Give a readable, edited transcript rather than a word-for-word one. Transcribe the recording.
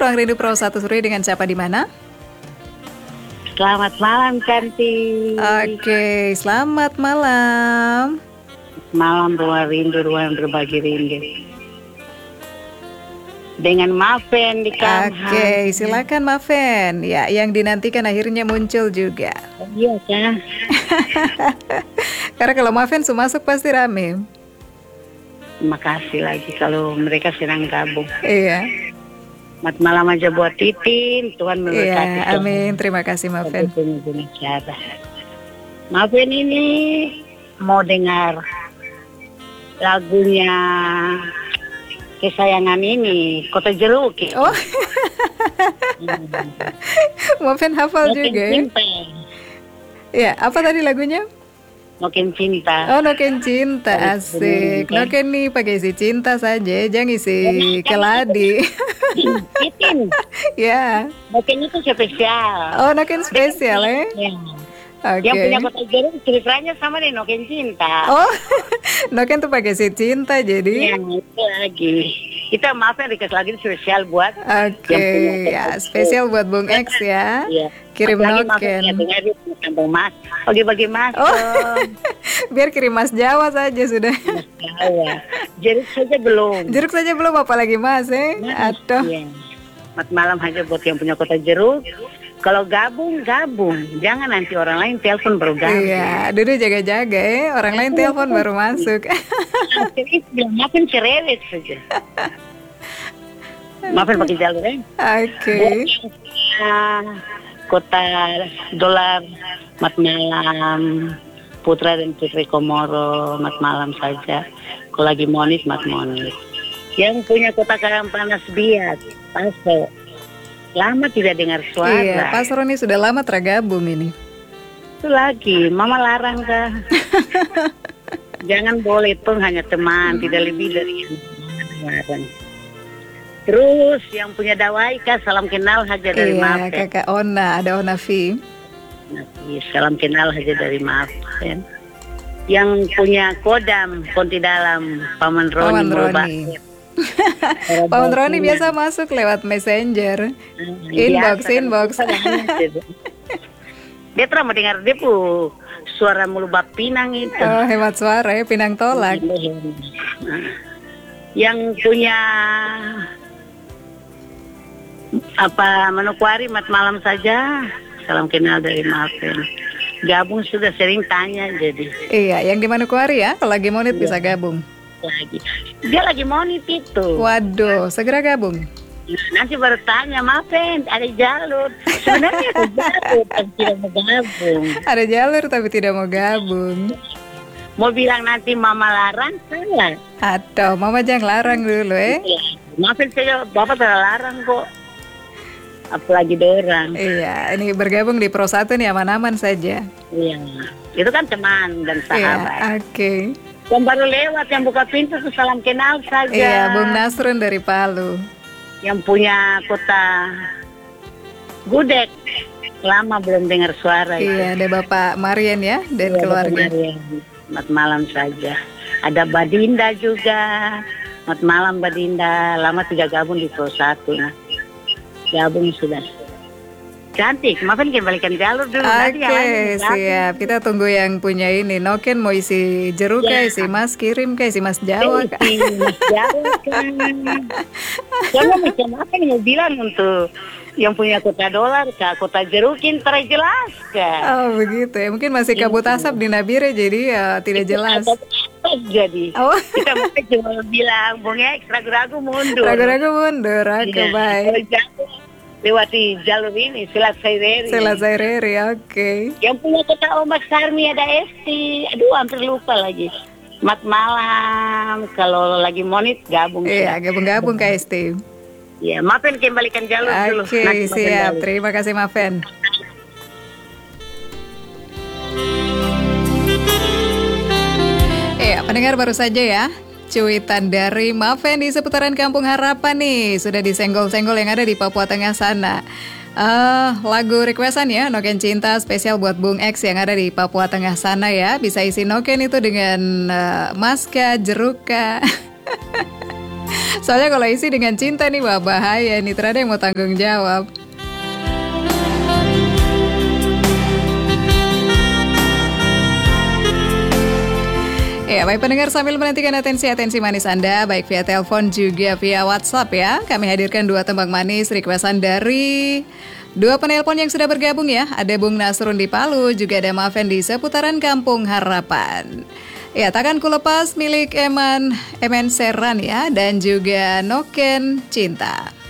Ruang Rindu Pro 1 Sore dengan siapa di mana? Selamat malam, cantik. Oke, selamat malam. Malam Ruang Rindu, ruang berbagi rindu. Dengan Maven di kamar. Oke, silakan Maven. Ya, yang dinantikan akhirnya muncul juga. Iya kan? Karena kalau Maven masuk pasti rame. Makasih lagi kalau mereka sedang gabung. Iya. Selamat malam aja buat Titin. Tuhan memberkati. Iya, amin. Terima kasih Maven. Maven ini mau dengar lagunya kesayangan ini, Kota Jeruk. Oh. Maven hafal juga ya? Ya, apa tadi lagunya? Noken Cinta. Oh, Noken Cinta, asik. Noken nih pakai isi cinta saja, jangan isi keladi. Titin. Ya. Noken itu spesial. Oh, Noken spesial ya? Ya. Oke. Yang punya Kota Jeruk ceritanya sama nih Noken Cinta. Oh, Noken tuh pakai isi cinta jadi. Ya, itu lagi. Kita maaf ya dikasih lagi spesial buat. Oke, ya spesial buat Bung X ya. Iya. Kirim Noken. Mas, bagi-bagi mas. Oh, biar kirim Mas Jawa saja sudah. Mas Jawa. Jeruk saja belum. Jeruk saja belum, apalagi Mas Aduh. Iya. Selamat malam aja buat yang punya Kota Jeruk. Kalau gabung, jangan nanti orang lain telepon baru gabung. Iya, dulu jaga-jaga orang lain telepon baru masuk. Jadi maafin cerewet saja. Maafin pakai jalur ya. Oke. Kota Dolar, mat malam. Putra dan Putri Komoro, mat malam saja. Kalau lagi monit, mat monit. Yang punya Kota Karangpanas Biak, Paso. Lama tidak dengar suara. Iya, Pak Roni sudah lama tergabung ini. Itu lagi, Mama larang kah? Jangan boleh itu hanya teman, tidak lebih dari yang larang. Terus yang punya Dawai kah, salam kenal aja dari Maven. Iya, Kakak Ona, ada Ona V. Salam kenal aja dari Maven. Yang punya Kodam, Ponti Dalam, Paman Roni. Paman Roni biasa masuk lewat messenger, inbox. Dia pernah mendengar dia suara mulubab Pinang itu. Oh, hemat suara ya, Pinang tolak. Yang punya Manokwari, mat malam saja. Salam kenal dari Maven. Gabung sudah sering tanya jadi. Iya, yang di Manokwari ya, kalau lagi monit bisa gabung. Dia lagi monit itu. Waduh, segera gabung. Nanti baru tanya, Maven, ada jalur. Sebenarnya ada jalur, tapi tidak mau gabung. Ada jalur tapi tidak mau gabung. Mau bilang nanti Mama larang, salah. Atau Mama jangan larang dulu Maven saja, Bapak tidak larang kok. Apalagi dorang. Iya, ini bergabung di Pro 1 nih aman-aman saja. Iya, itu kan teman dan sahabat. Iya, oke. Yang baru lewat, yang buka pintu tuh salam kenal saja. Iya, Bung Nasrun dari Palu. Yang punya Kota Gudeg, lama belum dengar suara. Iya, ada Bapak Marian ya, dan keluarga. Selamat malam saja. Ada Badinda juga. Selamat malam Badinda, lama tidak gabung di Pro 1. Gabung sudah. Cantik, maafin balikan jalur dulu. Oke, siap. Kita tunggu yang punya ini. Noken mau isi jeruk kah, isi Mas kirim kah, isi Mas Jawa kah? Mas Jawa kan. Karena macam apa yang mau bilang untuk yang punya Kota Dolar kah, Kota Jerukin terjelas kah? Oh begitu ya, mungkin masih kabut asap di Nabire jadi ya tidak jelas. Jadi kita mungkin cuma bilang Bung X ragu-ragu mundur. Ragu-ragu mundur, oke baik. Lewati jalur ini Selat Saireri, oke. Yang punya Kota Ombak Sarmi ada Esti. Aduh hampir lupa lagi. Selamat malam. Kalau lagi monit gabung. Iya, gabung-gabung Kak Esti. Iya, Maven kembalikan jalur dulu. Oke, siap. Terima kasih Maven. Iya, pendengar baru saja ya. Cuitan dari Maven di seputaran Kampung Harapan nih. Sudah disenggol-senggol yang ada di Papua Tengah sana. Lagu requestan ya, Noken Cinta spesial buat Bung X yang ada di Papua Tengah sana ya. Bisa isi Noken itu dengan Maska, Jeruka. Soalnya kalau isi dengan cinta nih, wah bahaya nih, ternyata yang mau tanggung jawab. Ya, baik pendengar, sambil menantikan atensi manis Anda, baik via telepon juga via WhatsApp ya. Kami hadirkan 2 tembang manis requestan dari 2 penelpon yang sudah bergabung ya. Ada Bung Nasrun di Palu, juga ada Maven di seputaran Kampung Harapan. Ya, takkan ku lepas milik Eman Seran ya, dan juga Noken Cinta.